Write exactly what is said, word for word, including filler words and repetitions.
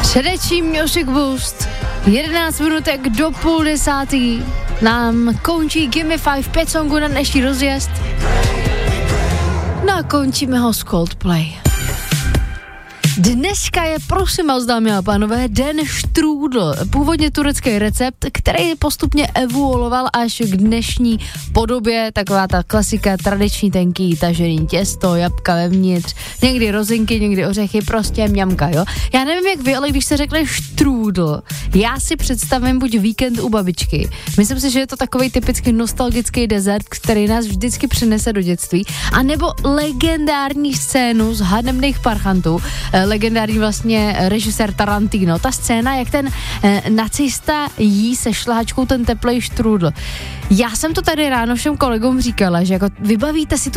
Předečím Music Boost. jedenáct minutek do půl desátý. Nám končí Gimme Five, pět songů na dnešní rozjezd. No a končíme ho s Coldplay. Dneska je, prosím vás, dámy a pánové, den štrůdl. Původně turecký recept, který postupně evoluoval až k dnešní podobě. Taková ta klasika, tradiční tenký tažený těsto, jabka vevnitř, někdy rozinky, někdy ořechy, prostě mňamka, jo. Já nevím, jak vy, ale když se řekne štrůdl, já si představím buď víkend u babičky. Myslím si, že je to takový typicky nostalgický dezert, který nás vždycky přinese do dětství, anebo legendární scénu z Hanebných parchantů, legendární vlastně režisér Tarantino. Ta scéna, jak ten eh, nacista jí se šláčkou ten teplej štrůdl. Já jsem to tady ráno všem kolegům říkala, že jako vybavíte si tu